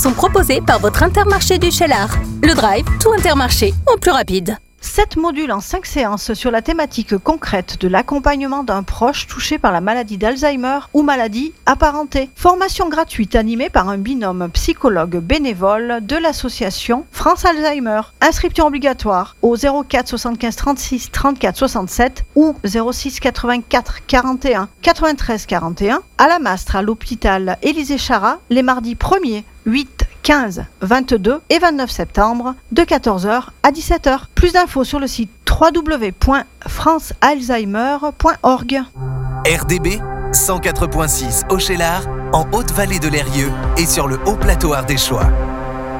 sont proposés par votre Intermarché du Cheylard. Le Drive, tout Intermarché, en plus rapide. 7 modules en 5 séances sur la thématique concrète de l'accompagnement d'un proche touché par la maladie d'Alzheimer ou maladie apparentée. Formation gratuite animée par un binôme psychologue bénévole de l'association France Alzheimer. Inscription obligatoire au 04 75 36 34 67 ou 06 84 41 93 41 à la Mastre à l'hôpital Élisée Charat les mardis 1er, 8, 15, 22 et 29 septembre de 14h à 17h. Plus d'infos sur le site www.francealzheimer.org. RDB 104.6 au Cheylard, en Haute-Vallée de l'Eyrieux et sur le Haut Plateau Ardéchois.